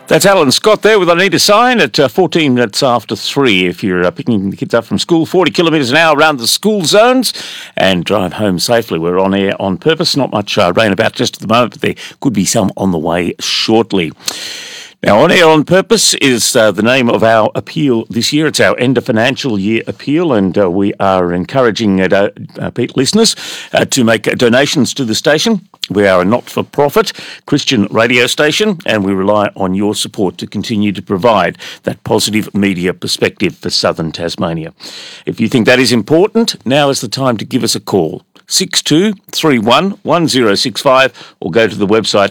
That's Alan Scott there with I Need a Sign at 14 minutes after 3. If you're picking the kids up from school, 40 kilometres an hour around the school zones and drive home safely. We're on air on purpose. Not much rain about just at the moment, but there could be some on the way shortly. Now, On Air on Purpose is the name of our appeal this year. It's our end of financial year appeal, and we are encouraging listeners to make donations to the station. We are a not-for-profit Christian radio station, and we rely on your support to continue to provide that positive media perspective for southern Tasmania. If you think that is important, now is the time to give us a call. 6231 1065 or go to the website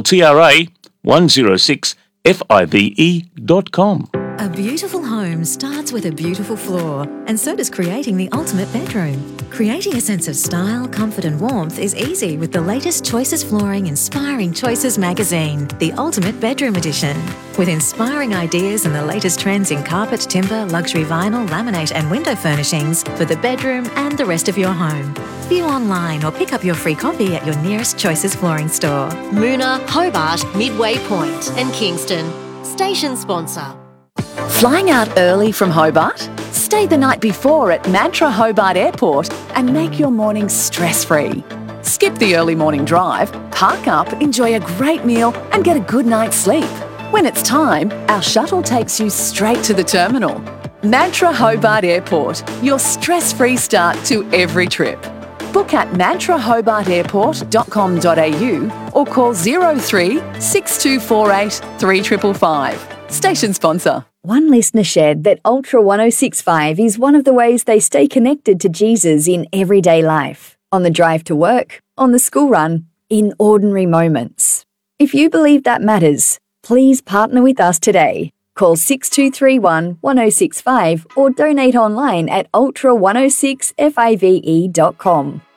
ultra106five.com. A beautiful home starts with a beautiful floor, and so does creating the ultimate bedroom. Creating a sense of style, comfort and warmth is easy with the latest Choices Flooring Inspiring Choices magazine, the Ultimate Bedroom Edition. With inspiring ideas and the latest trends in carpet, timber, luxury vinyl, laminate and window furnishings for the bedroom and the rest of your home. View online or pick up your free copy at your nearest Choices Flooring store. Moona, Hobart, Midway Point and Kingston. Station sponsor. Flying out early from Hobart? Stay the night before at Mantra Hobart Airport and make your morning stress-free. Skip the early morning drive, park up, enjoy a great meal and get a good night's sleep. When it's time, our shuttle takes you straight to the terminal. Mantra Hobart Airport, your stress-free start to every trip. Book at mantrahobartairport.com.au or call 03 6248 3555. Station sponsor. One listener shared that Ultra 1065 is one of the ways they stay connected to Jesus in everyday life, on the drive to work, on the school run, in ordinary moments. If you believe that matters, please partner with us today. Call 6231 1065 or donate online at ultra106five.com.